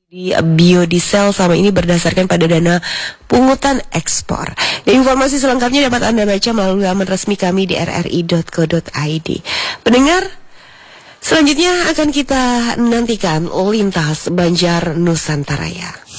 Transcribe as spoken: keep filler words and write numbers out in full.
Di biodiesel selama ini berdasarkan pada dana pungutan ekspor. Dan informasi selengkapnya dapat Anda baca melalui laman resmi kami di r r i dot co dot i d. Pendengar, selanjutnya akan kita nantikan lintas Banjar Nusantara.